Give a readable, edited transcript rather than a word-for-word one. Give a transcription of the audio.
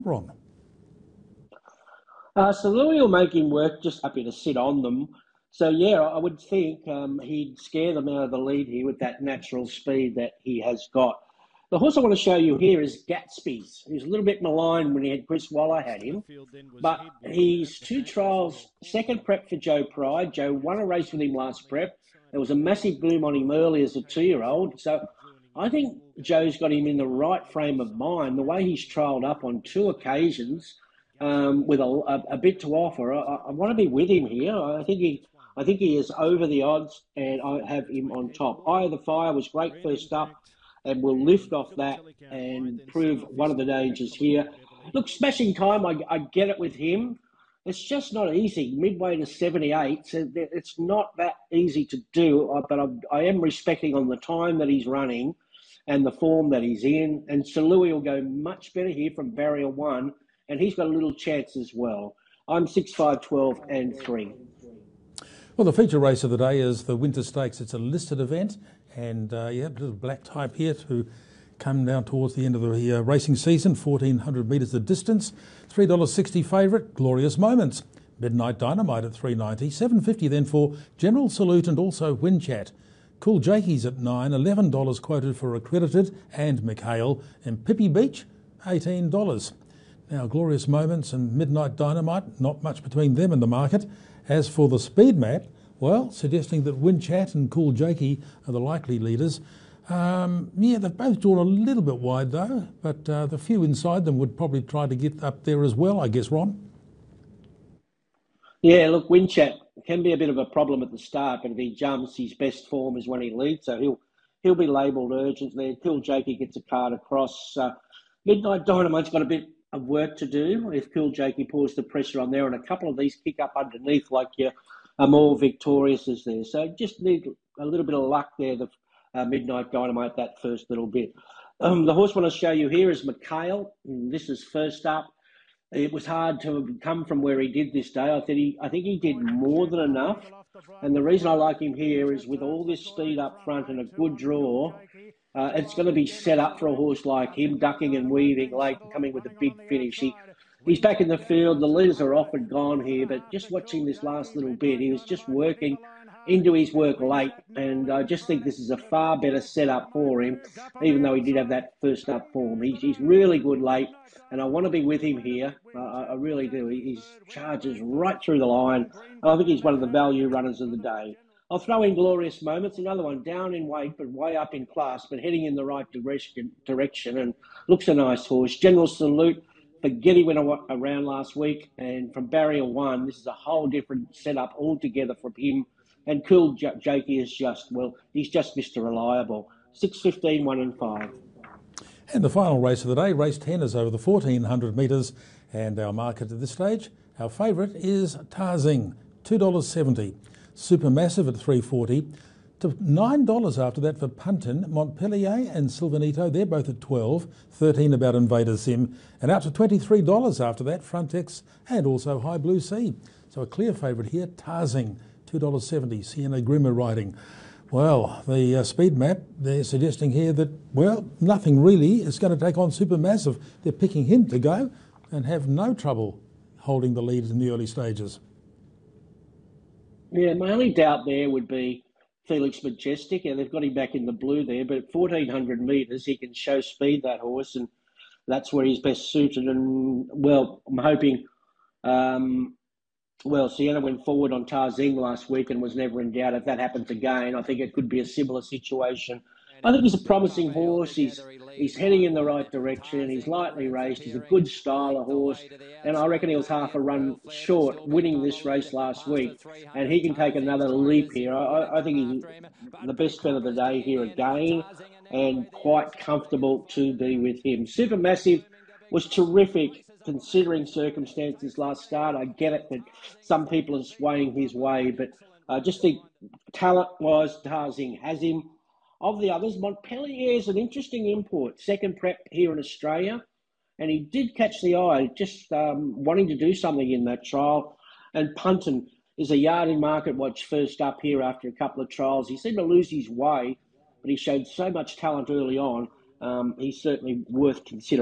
Ron. So Louis will make him work, just happy to sit on them. So, yeah, I would think he'd scare them out of the lead here with that natural speed that he has got. The horse I want to show you here is Gatsby's. He was a little bit maligned when he had Chris Waller had him, but he's 2 trials, second prep for Joe Pride. Joe won a race with him last prep. There was a massive boom on him early as a 2-year-old. So I think Joe's got him in the right frame of mind. The way he's trialled up on 2 occasions with a bit to offer, I want to be with him here. I think he is over the odds, and I have him on top. Eye of the Fire was great first up, and will lift off that and prove one of the dangers here. Look, Smashing Time, I get it with him. It's just not easy. Midway to 78, so it's not that easy to do, but I am respecting on the time that he's running and the form that he's in. And Sir Louis will go much better here from barrier 1, and he's got a little chance as well. I'm 6, 5, 12 and 3. Well, the feature race of the day is the Winter Stakes. It's a listed event, and a little black type here to come down towards the end of the racing season. 1,400 metres the distance. $3.60 favourite, Glorious Moments. Midnight Dynamite at $3.90. $7.50 then for General Salute and also Winchat. Cool Jakey's at $9. $11 quoted for Accredited and McHale. And Pippi Beach, $18. Now, Glorious Moments and Midnight Dynamite, not much between them and the market. As for the speed map, well, suggesting that Winchat and Cool Jakey are the likely leaders. They've both drawn a little bit wide though, but the few inside them would probably try to get up there as well, I guess, Ron. Yeah, look, Winchat can be a bit of a problem at the start, but if he jumps, his best form is when he leads, so he'll be labelled urgent there. Cool Jakey gets a card across. Midnight Dynamite's got a bit of work to do if Cool Jakey pours the pressure on there, and a couple of these kick up underneath like your more victorious is there. So just need a little bit of luck there, the Midnight Dynamite, that first little bit. The horse I want to show you here is McHale. This is first up. It was hard to come from where he did this day. I think he did more than enough. And the reason I like him here is with all this speed up front and a good draw, it's going to be set up for a horse like him, ducking and weaving late and coming with a big finish. He's back in the field. The leaders are off and gone here, but just watching this last little bit, he was just working into his work late, and I just think this is a far better setup for him, even though he did have that first up form. He's really good late, and I want to be with him here. I really do. He charges right through the line. I think he's one of the value runners of the day. I'll throw in Glorious Moments, another one down in weight, but way up in class, but heading in the right direction, and looks a nice horse. General Salute, Spaghetti went around last week, and from barrier 1, this is a whole different setup altogether from him. And Cool Jakey is he's just Mr. Reliable. 6.15, 1 and 5. And the final race of the day, race 10, is over the 1,400 metres, and our market at this stage, our favourite is Tarzing, $2.70. Supermassive at $3.40. To $9 after that for Punton, Montpellier and Silvanito, they're both at $12. $13 about Invader Sim, and out to $23 after that, Frontex and also High Blue Sea. So a clear favourite here, Tarzing, $2.70, Sienna Grimmer riding. Well, the speed map, they're suggesting here that, well, nothing really is going to take on Supermassive. They're picking him to go and have no trouble holding the lead in the early stages. Yeah, my only doubt there would be Felix Majestic. Yeah, they've got him back in the blue there, but at 1,400 metres, he can show speed, that horse, and that's where he's best suited. And, well, I'm hoping... Sienna went forward on Tarzing last week and was never in doubt. If that happens again, I think it could be a similar situation. I think he's a promising horse. He's heading in the right direction. He's lightly raced. He's a good style of horse. And I reckon he was half a run short winning this race last week. And he can take another leap here. I think he's the best bet of the day here again, and quite comfortable to be with him. Supermassive was terrific considering circumstances last start. I get it that some people are swaying his way, but I just think talent-wise, Tarzing has him. Of the others, Montpellier is an interesting import. Second prep here in Australia, and he did catch the eye, just wanting to do something in that trial. And Punton is a yard in market watch first up here after a couple of trials. He seemed to lose his way, but he showed so much talent early on. He's certainly worth considering.